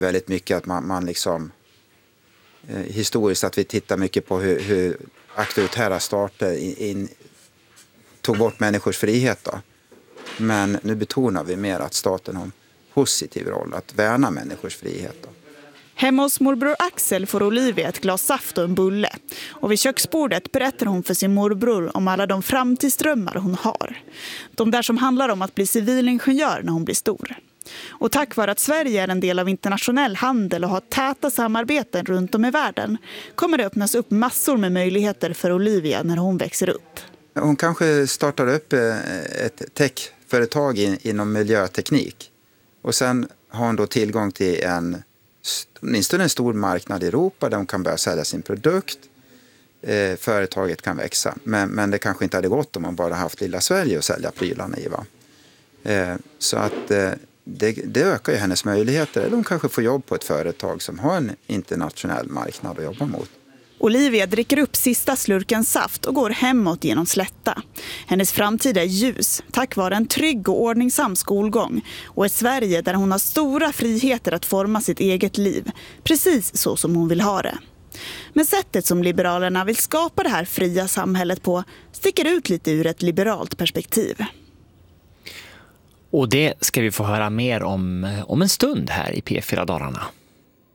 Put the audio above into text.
Väldigt mycket att man liksom historiskt att vi tittar mycket på hur auktoritära stater tog bort människors frihet då. Men nu betonar vi mer att staten har en positiv roll att värna människors frihet då. Hemma hos morbror Axel får Olivia ett glas saft och en bulle. Och vid köksbordet berättar hon för sin morbror om alla de framtidsdrömmar hon har. De där som handlar om att bli civilingenjör när hon blir stor. Och tack vare att Sverige är en del av internationell handel och har täta samarbeten runt om i världen kommer det öppnas upp massor med möjligheter för Olivia när hon växer upp. Hon kanske startar upp ett techföretag inom miljöteknik. Och sen har hon då tillgång till åtminstone en stor marknad i Europa där hon kan börja sälja sin produkt. Företaget kan växa. Men det kanske inte hade gått om man bara haft lilla Sverige att sälja prylarna i. Va? Så att det ökar ju hennes möjligheter. Eller hon kanske får jobb på ett företag som har en internationell marknad att jobba mot. Olivia dricker upp sista slurken saft och går hemåt genom Slätta. Hennes framtid är ljus tack vare en trygg och ordningsam skolgång och ett Sverige där hon har stora friheter att forma sitt eget liv, precis så som hon vill ha det. Men sättet som Liberalerna vill skapa det här fria samhället på sticker ut lite ur ett liberalt perspektiv. Och det ska vi få höra mer om en stund här i P4 Dalarna.